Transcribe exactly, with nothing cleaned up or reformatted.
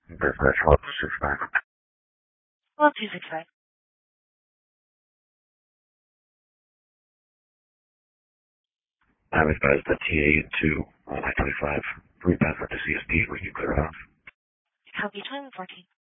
Dispatch twelve six five. twelve two six five. I'm advised that T A two on I twenty-five, repath for the C S P, where you clear off. Copy, twenty fourteen.